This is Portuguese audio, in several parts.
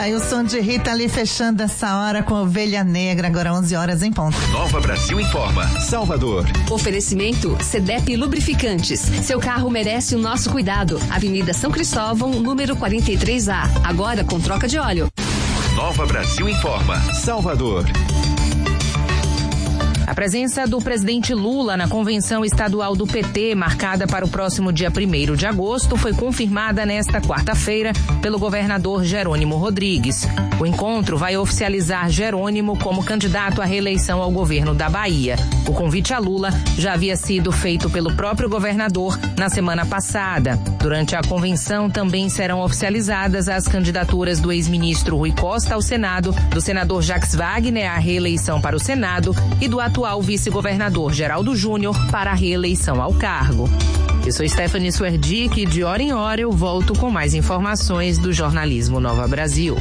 Aí o som de Rita ali fechando essa hora com Ovelha Negra, agora 11 horas em ponto. Nova Brasil informa. Salvador. Oferecimento CDEP Lubrificantes. Seu carro merece o nosso cuidado. Avenida São Cristóvão, número 43A. Agora com troca de óleo. Nova Brasil informa. Salvador. A presença do presidente Lula na convenção estadual do PT, marcada para o próximo dia 1º de agosto, foi confirmada nesta quarta-feira pelo governador Jerônimo Rodrigues. O encontro vai oficializar Jerônimo como candidato à reeleição ao governo da Bahia. O convite a Lula já havia sido feito pelo próprio governador na semana passada. Durante a convenção também serão oficializadas as candidaturas do ex-ministro Rui Costa ao Senado, do senador Jacques Wagner à reeleição para o Senado e do atual vice-governador Geraldo Júnior para a reeleição ao cargo. Eu sou Stephanie Suerdick e de hora em hora eu volto com mais informações do jornalismo Nova Brasil.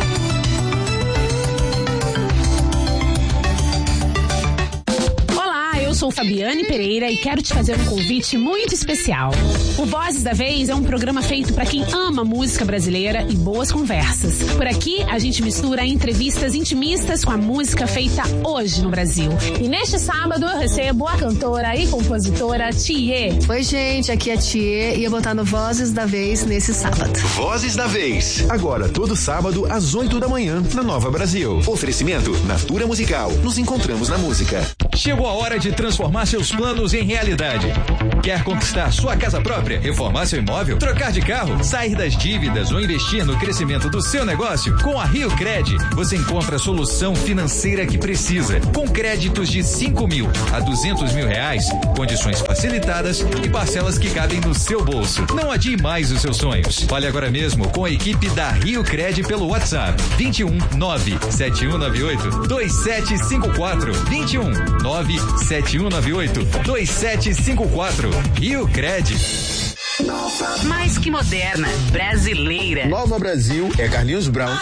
Eu sou Fabiane Pereira e quero te fazer um convite muito especial. O Vozes da Vez é um programa feito para quem ama música brasileira e boas conversas. Por aqui, a gente mistura entrevistas intimistas com a música feita hoje no Brasil. E neste sábado eu recebo a cantora e compositora Thier. Oi, gente, aqui é Thier e eu vou estar no Vozes da Vez nesse sábado. Vozes da Vez. Agora, todo sábado, às 8 da manhã, na Nova Brasil. Oferecimento Natura Musical. Nos encontramos na música. Chegou a hora de transformar seus planos em realidade. Quer conquistar sua casa própria, reformar seu imóvel, trocar de carro, sair das dívidas ou investir no crescimento do seu negócio? Com a Rio Cred, você encontra a solução financeira que precisa. Com créditos de 5 mil a 200 mil reais, condições facilitadas e parcelas que cabem no seu bolso. Não adie mais os seus sonhos. Fale agora mesmo com a equipe da Rio Cred pelo WhatsApp 21 97198 2754 21 97198 2754. Rio Cred. Mais que moderna, brasileira. Nova Brasil é Carlinhos Brown.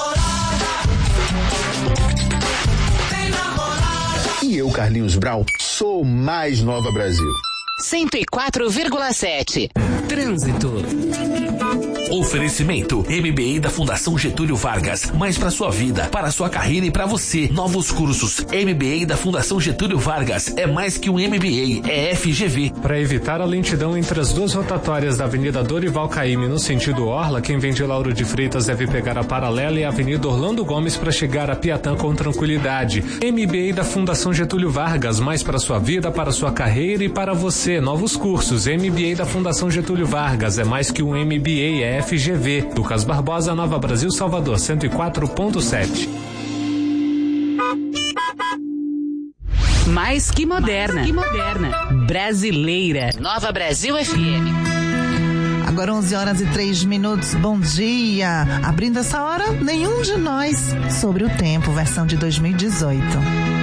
E eu, Carlinhos Brown, sou mais Nova Brasil. 104,7. Trânsito. Oferecimento MBA da Fundação Getúlio Vargas. Mais para sua vida, para sua carreira e para você. Novos cursos. MBA da Fundação Getúlio Vargas. É mais que um MBA, é FGV. Para evitar a lentidão entre as duas rotatórias da Avenida Dorival Caymmi no sentido Orla, quem vem de Lauro de Freitas deve pegar a paralela e a Avenida Orlando Gomes para chegar a Piatã com tranquilidade. MBA da Fundação Getúlio Vargas. Mais para sua vida, para sua carreira e para você. Novos cursos. MBA da Fundação Getúlio Vargas. É mais que um MBA, é FGV. Lucas Barbosa, Nova Brasil, Salvador, 104.7. Mais que moderna. Mais que moderna. Brasileira. Nova Brasil FM. Agora 11 horas e 3 minutos, bom dia. Abrindo essa hora, nenhum de nós sobre o tempo, versão de 2018.